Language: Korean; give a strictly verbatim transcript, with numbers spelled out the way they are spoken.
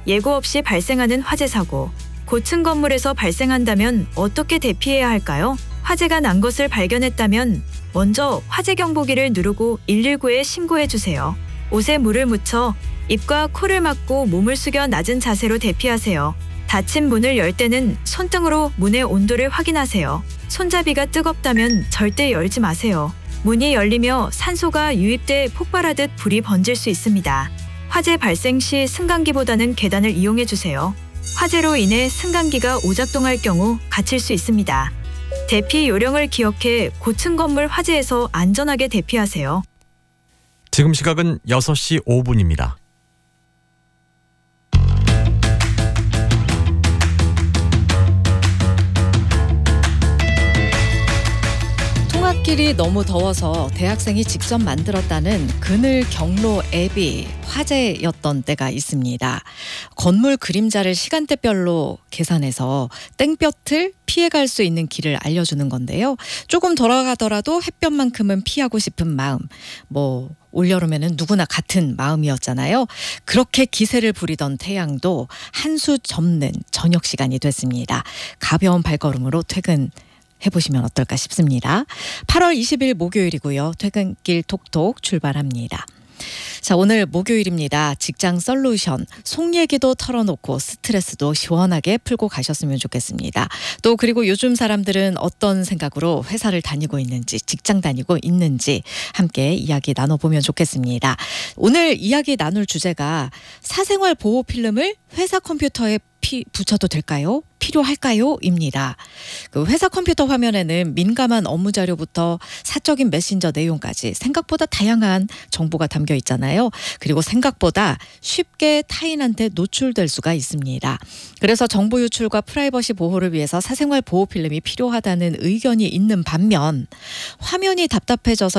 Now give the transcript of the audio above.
예고 없이 발생하는 화재 사고. 고층 건물에서 발생한다면 어떻게 대피해야 할까요? 화재가 난 것을 발견했다면 먼저 화재 경보기를 누르고 일일구에 신고해 주세요. 옷에 물을 묻혀 입과 코를 막고 몸을 숙여 낮은 자세로 대피하세요. 닫힌 문을 열 때는 손등으로 문의 온도를 확인하세요. 손잡이가 뜨겁다면 절대 열지 마세요. 문이 열리며 산소가 유입돼 폭발하듯 불이 번질 수 있습니다. 화재 발생 시 승강기보다는 계단을 이용해 주세요. 화재로 인해 승강기가 오작동할 경우 갇힐 수 있습니다. 대피 요령을 기억해 고층 건물 화재에서 안전하게 대피하세요. 지금 시각은 여섯 시 오 분입니다. 통학길이 너무 더워서 대학생이 직접 만들었다는 그늘 경로 앱이 화제였던 때가 있습니다. 건물 그림자를 시간대별로 계산해서 땡볕을 피해갈 수 있는 길을 알려주는 건데요. 조금 돌아가더라도 햇볕만큼은 피하고 싶은 마음, 뭐 올여름에는 누구나 같은 마음이었잖아요. 그렇게 기세를 부리던 태양도 한수 접는 저녁 시간이 됐습니다. 가벼운 발걸음으로 퇴근 해보시면 어떨까 싶습니다. 팔월 이십일 목요일이고요. 퇴근길 톡톡 출발합니다. 자, 오늘 목요일입니다. 직장 솔루션, 속 얘기도 털어놓고 스트레스도 시원하게 풀고 가셨으면 좋겠습니다. 또 그리고 요즘 사람들은 어떤 생각으로 회사를 다니고 있는지, 직장 다니고 있는지 함께 이야기 나눠보면 좋겠습니다. 오늘 이야기 나눌 주제가 사생활 보호 필름을 회사 컴퓨터에 피, 붙여도 될까요? 필요할까요? 입니다. 그 회사 컴퓨터 화면에는 민감한 업무 자료부터 사적인 메신저 내용까지 생각보다 다양한 정보가 담겨 있잖아요. 그리고 생각보다 쉽게 타인한테 노출될 수가 있습니다. 그래서 정보 유출과 프라이버시 보호를 위해서 사생활 보호 필름이 필요하다는 의견이 있는 반면 화면이 답답해져서